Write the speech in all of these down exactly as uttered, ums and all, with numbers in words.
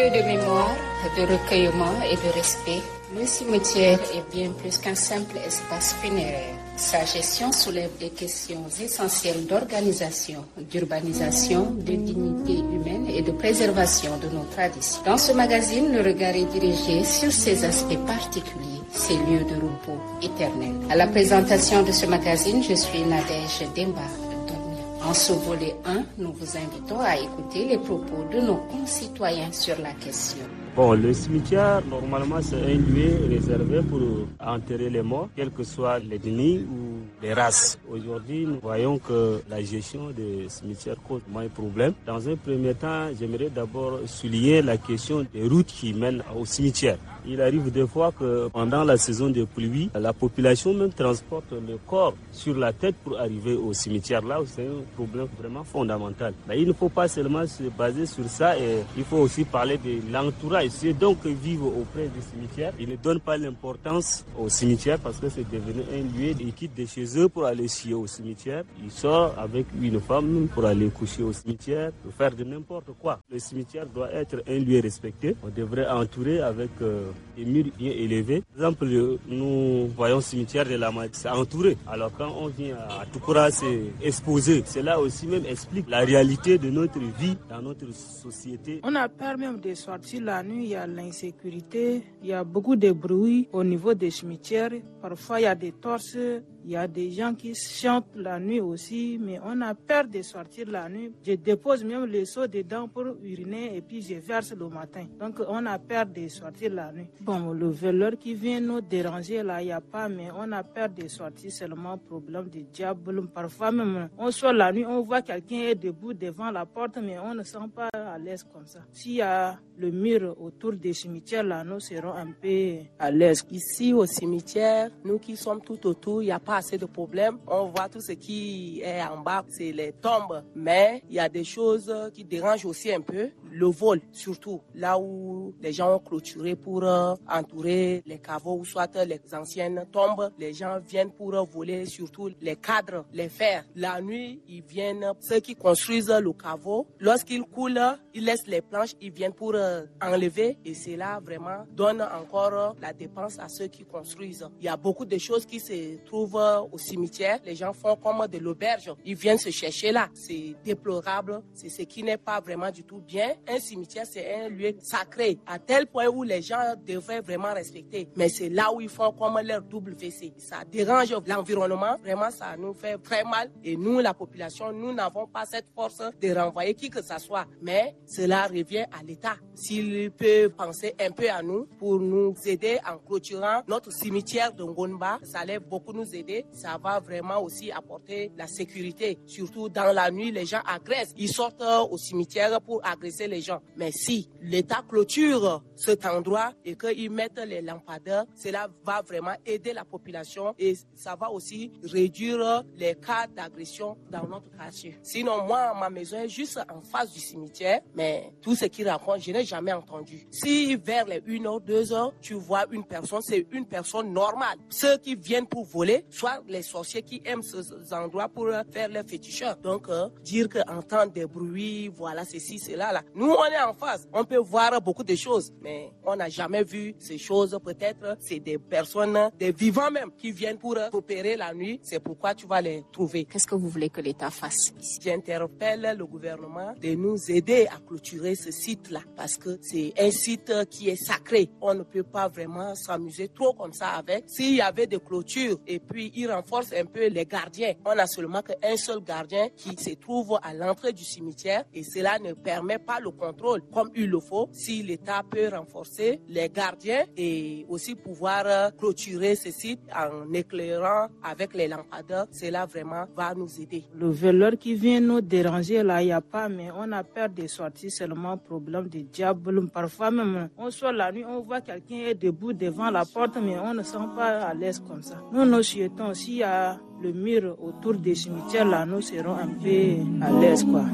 lieu de mémoire, de recueillement et de respect, le cimetière est bien plus qu'un simple espace funéraire. Sa gestion soulève des questions essentielles d'organisation, d'urbanisation, de dignité humaine et de préservation de nos traditions. Dans ce magazine, le regard est dirigé sur ces aspects particuliers, ces lieux de repos éternels. À la présentation de ce magazine, je suis Nadège Demba. En ce volet un, nous vous invitons à écouter les propos de nos concitoyens sur la question. Bon, le cimetière, normalement, c'est un lieu réservé pour enterrer les morts, quelles que soient les ethnies ou les races. Aujourd'hui, nous voyons que la gestion des cimetières cause moins de problèmes. Dans un premier temps, j'aimerais d'abord souligner la question des routes qui mènent au cimetière. Il arrive des fois que pendant la saison des pluies, la population même transporte le corps sur la tête pour arriver au cimetière. Là où c'est un problème vraiment fondamental. Mais il ne faut pas seulement se baser sur ça, et il faut aussi parler de l'entourage. Ceux donc qui vivent auprès du cimetière, ils ne donnent pas l'importance au cimetière parce que c'est devenu un lieu. Ils quittent de chez eux pour aller chier au cimetière. Ils sortent avec une femme pour aller coucher au cimetière, pour faire de n'importe quoi. Le cimetière doit être un lieu respecté. On devrait entourer avec euh, des murs bien élevés. Par exemple, nous voyons le cimetière de la Madi, c'est entouré. Alors quand on vient à Toukoura, c'est exposé. Cela aussi même explique la réalité de notre vie dans notre société. On a peur même de sortir la nuit, il y a l'insécurité, il y a beaucoup de bruit au niveau des cimetières. Parfois il y a des torses, il y a des gens qui chantent la nuit aussi, mais on a peur de sortir la nuit. Je dépose même le seau dedans pour uriner et puis je verse le matin. Donc on a peur de sortir la nuit. Bon, le voleur qui vient nous déranger là, il n'y a pas, mais on a peur de sortir seulement problème de diable. Parfois même, on sort la nuit, on voit quelqu'un est debout devant la porte, mais on ne sent pas à l'aise comme ça. S'il y a le mur autour des cimetières là, nous serons un peu à l'aise. Ici au cimetière, nous qui sommes tout autour, il n'y a pas assez de problèmes. On voit tout ce qui est en bas, c'est les tombes. Mais il y a des choses qui dérangent aussi un peu. Le vol, surtout, là où les gens ont clôturé pour euh, entourer les caveaux ou soit les anciennes tombes. Les gens viennent pour euh, voler surtout les cadres, les fers. La nuit, ils viennent, ceux qui construisent le caveau, lorsqu'ils coulent, ils laissent les planches, ils viennent pour euh, enlever. Et cela vraiment donne encore la dépense à ceux qui construisent. Il y a beaucoup de choses qui se trouvent au cimetière. Les gens font comme de l'auberge. Ils viennent se chercher là. C'est déplorable. C'est ce qui n'est pas vraiment du tout bien. Un cimetière, c'est un lieu sacré à tel point où les gens devraient vraiment respecter. Mais c'est là où ils font comme leur W C. Ça dérange l'environnement. Vraiment, ça nous fait très mal. Et nous, la population, nous n'avons pas cette force de renvoyer qui que ce soit. Mais cela revient à l'État. S'il peut penser un peu à nous pour nous aider en clôturant notre cimetière de Ngonba, ça allait beaucoup nous aider. Ça va vraiment aussi apporter la sécurité. Surtout dans la nuit, les gens agressent. Ils sortent au cimetière pour agresser les gens. Mais si l'État clôture cet endroit et qu'ils mettent les lampadaires, cela va vraiment aider la population et ça va aussi réduire les cas d'agression dans notre quartier. Sinon, moi, ma maison est juste en face du cimetière, mais tout ce qu'ils racontent, je n'ai jamais entendu. Si vers les une heure, deux heures, tu vois une personne, c'est une personne normale. Ceux qui viennent pour voler, soit les sorciers qui aiment ces endroits pour faire leurs féticheurs. Donc, euh, dire qu'entendre des bruits, voilà, ceci, cela, là. Nous, on est en face. On peut voir beaucoup de choses, mais on n'a jamais vu ces choses. Peut-être c'est des personnes, des vivants même, qui viennent pour opérer la nuit. C'est pourquoi tu vas les trouver. Qu'est-ce que vous voulez que l'État fasse? J'interpelle le gouvernement de nous aider à clôturer ce site-là, parce que c'est un site qui est sacré. On ne peut pas vraiment s'amuser trop comme ça avec. S'il y avait des clôtures et puis ils renforcent un peu les gardiens, on n'a seulement qu'un seul gardien qui se trouve à l'entrée du cimetière et cela ne permet pas le contrôle comme il le faut. Si l'État peut renforcer les gardiens et aussi pouvoir clôturer ce site en éclairant avec les lampadaires, cela vraiment va nous aider. Le voleur qui vient nous déranger là, il n'y a pas, mais on a peur de sortir seulement problème de diable. Parfois même, on sort la nuit, on voit quelqu'un est debout devant la porte, mais on ne sent pas à l'aise comme ça. Nous, nos chietons, s'il y a le mur autour des cimetières là, nous serons un peu à l'aise, quoi.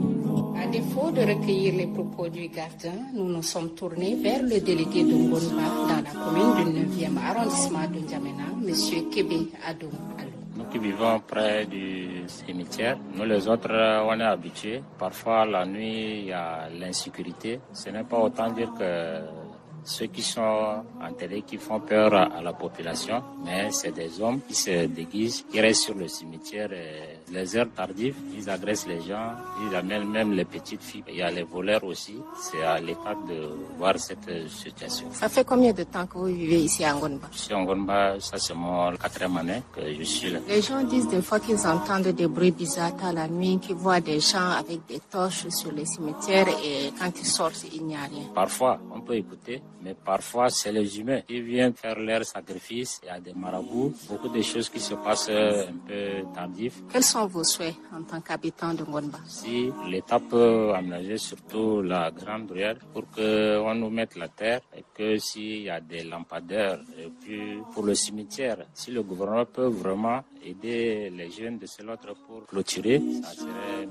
À défaut de recueillir les propos du gardien, nous nous sommes tournés vers le délégué de Ngonba dans la commune du neuvième arrondissement de N'Djamena, M. Kébé Adom Alou. Nous qui vivons près du cimetière. Nous les autres, on est habitués. Parfois, la nuit, il y a l'insécurité. Ce n'est pas autant dire que ceux qui sont enterrés, qui font peur à la population, mais c'est des hommes qui se déguisent, qui restent sur le cimetière. Et les heures tardives, ils agressent les gens, ils amènent même les petites filles. Il y a les voleurs aussi. C'est à l'État de voir cette situation. Ça fait combien de temps que vous vivez ici à Ngonba? Ici à Ngonba, ça c'est mon quatrième année que je suis là. Les gens disent des fois qu'ils entendent des bruits bizarres à la nuit, qu'ils voient des gens avec des torches sur les cimetières et quand ils sortent, il n'y a rien. Parfois, on peut écouter. Mais parfois, c'est les humains qui viennent faire leur sacrifice. Il y a des marabouts, beaucoup de choses qui se passent un peu tardives. Quels sont vos souhaits en tant qu'habitant de Ngonba? Si l'État peut aménager surtout la grande ruelle pour qu'on nous mette la terre et que s'il y a des lampadaires et puis pour le cimetière, si le gouvernement peut vraiment aider les jeunes de ce l'autre pour clôturer, ça serait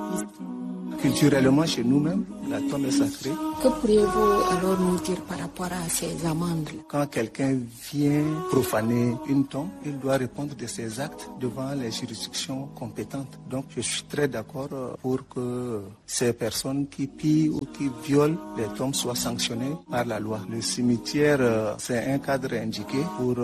mieux. Culturellement, chez nous-mêmes, la tombe est sacrée. Que pourriez-vous alors nous dire par rapport à ces amendes? Quand quelqu'un vient profaner une tombe, il doit répondre de ses actes devant les juridictions compétentes. Donc, je suis très d'accord pour que ces personnes qui pillent ou qui violent les tombes soient sanctionnées par la loi. Le cimetière, c'est un cadre indiqué pour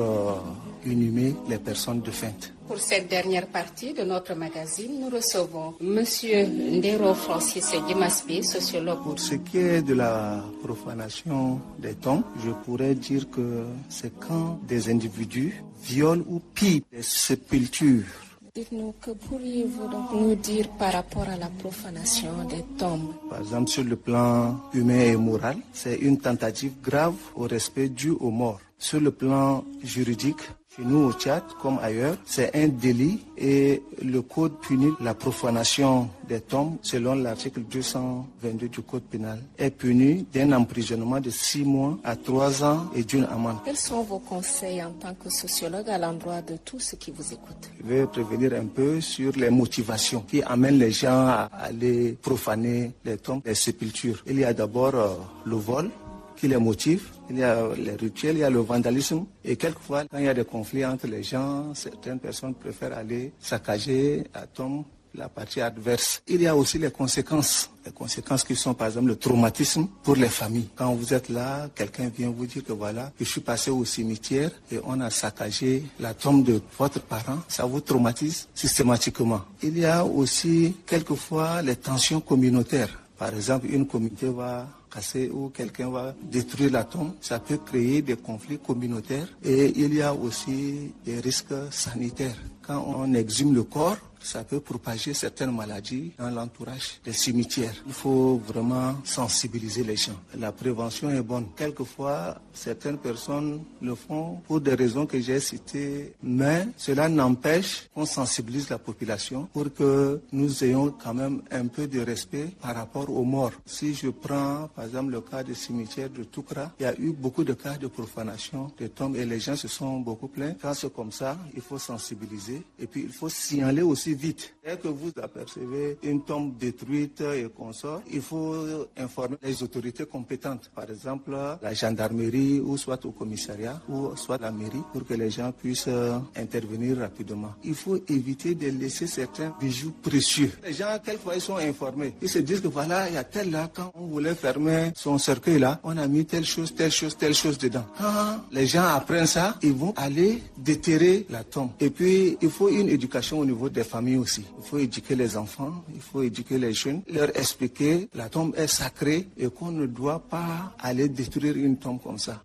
inhumer les personnes défuntes. Pour cette dernière partie de notre magazine, nous recevons Monsieur Ndero Francis Dimasbe, sociologue. Pour ce qui est de la profanation des tombes, je pourrais dire que c'est quand des individus violent ou pillent les sépultures. Dites-nous, que pourriez-vous donc nous dire par rapport à la profanation des tombes? Par exemple, sur le plan humain et moral, c'est une tentative grave au respect dû aux morts. Sur le plan juridique, chez nous au Tchad, comme ailleurs, c'est un délit et le code punit la profanation des tombes, selon l'article deux cent vingt-deux du code pénal, est puni d'un emprisonnement de six mois à trois ans et d'une amende. Quels sont vos conseils en tant que sociologue à l'endroit de tous ceux qui vous écoutent? Je vais prévenir un peu sur les motivations qui amènent les gens à aller profaner les tombes, les sépultures. Il y a d'abord euh, le vol qui les motive. Il y a les rituels, il y a le vandalisme. Et quelquefois, quand il y a des conflits entre les gens, certaines personnes préfèrent aller saccager la tombe, la partie adverse. Il y a aussi les conséquences. Les conséquences qui sont par exemple le traumatisme pour les familles. Quand vous êtes là, quelqu'un vient vous dire que voilà, je suis passé au cimetière et on a saccagé la tombe de votre parent. Ça vous traumatise systématiquement. Il y a aussi quelquefois les tensions communautaires. Par exemple, une communauté va casser ou quelqu'un va détruire la tombe, ça peut créer des conflits communautaires et il y a aussi des risques sanitaires. Quand on exhume le corps, ça peut propager certaines maladies dans l'entourage des cimetières. Il faut vraiment sensibiliser les gens. La prévention est bonne. Quelquefois, certaines personnes le font pour des raisons que j'ai citées, mais cela n'empêche qu'on sensibilise la population pour que nous ayons quand même un peu de respect par rapport aux morts. Si je prends par exemple le cas du cimetière de Toukra, il y a eu beaucoup de cas de profanation de tombes et les gens se sont beaucoup plaints. Quand c'est comme ça, il faut sensibiliser et puis il faut signaler aussi vite. Dès que vous apercevez une tombe détruite et consort, il faut informer les autorités compétentes, par exemple la gendarmerie ou soit au commissariat ou soit la mairie pour que les gens puissent intervenir rapidement. Il faut éviter de laisser certains bijoux précieux. Les gens, quelquefois, ils sont informés. Ils se disent que voilà, il y a tel là, quand on voulait fermer son cercueil là, on a mis telle chose, telle chose, telle chose dedans. Quand les gens apprennent ça, ils vont aller déterrer la tombe. Et puis, il faut une éducation au niveau des familles aussi. Il faut éduquer les enfants, il faut éduquer les jeunes, leur expliquer que la tombe est sacrée et qu'on ne doit pas aller détruire une tombe comme ça.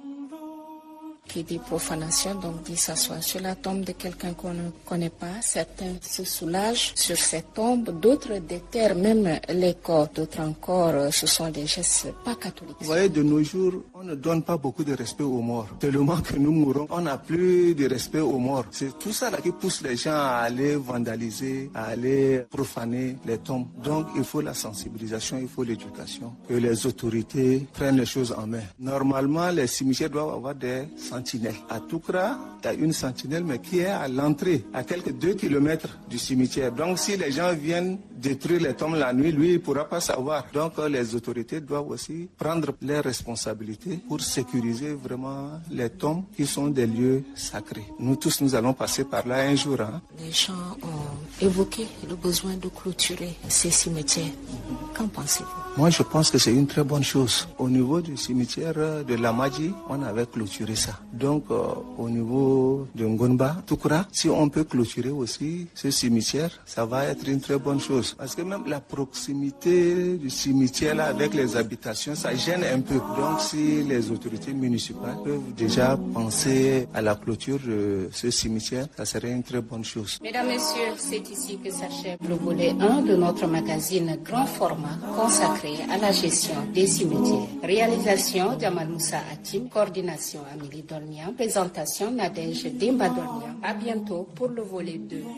Qui dit profanation, donc dit s'asseoir sur la tombe de quelqu'un qu'on ne connaît pas. Certains se soulagent sur cette tombe, d'autres déterrent même les corps, d'autres encore, ce sont des gestes pas catholiques. Vous voyez, de nos jours, on ne donne pas beaucoup de respect aux morts. Tellement que nous mourons, on n'a plus de respect aux morts. C'est tout ça là qui pousse les gens à aller vandaliser, à aller profaner les tombes. Donc il faut la sensibilisation, il faut l'éducation, que les autorités prennent les choses en main. Normalement, les cimetières doivent avoir des sentiers sentinelle. À Toukra, il y a une sentinelle, mais qui est à l'entrée, à quelques deux kilomètres du cimetière. Donc, si les gens viennent détruire les tombes la nuit, lui, il ne pourra pas savoir. Donc, les autorités doivent aussi prendre leurs responsabilités pour sécuriser vraiment les tombes qui sont des lieux sacrés. Nous tous, nous allons passer par là un jour. Hein. Les gens ont évoqué le besoin de clôturer ces cimetières. Qu'en pensez-vous? Moi, je pense que c'est une très bonne chose. Au niveau du cimetière de Lamadji, on avait clôturé ça. Donc, euh, au niveau de Ngonba, Toukra, si on peut clôturer aussi ce cimetière, ça va être une très bonne chose. Parce que même la proximité du cimetière là, avec les habitations, ça gêne un peu. Donc, si les autorités municipales peuvent déjà penser à la clôture de ce cimetière, ça serait une très bonne chose. Mesdames, Messieurs, c'est ici que s'achève le volet un de notre magazine Grand Format consacré à la gestion des cimetières. Réalisation Jamal Moussa Hatim, coordination Amélie Dolnian, présentation Nadège Demba Dolnian. À bientôt pour le volet deux.